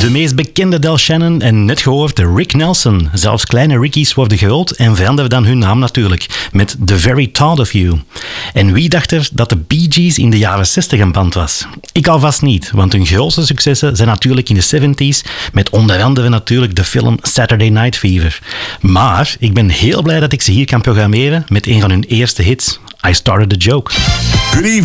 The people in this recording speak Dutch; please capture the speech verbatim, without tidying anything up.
De meest bekende Del Shannon en net gehoord Rick Nelson. Zelfs kleine Rickies worden groot en veranderen dan hun naam natuurlijk met The Very Thought of You. En wie dacht er dat de Bee Gees in de jaren zestig een band was? Ik alvast niet, want hun grootste successen zijn natuurlijk in de zeventig met onder andere natuurlijk de film Saturday Night Fever. Maar ik ben heel blij dat ik ze hier kan programmeren met een van hun eerste hits, I Started a Joke. Good evening.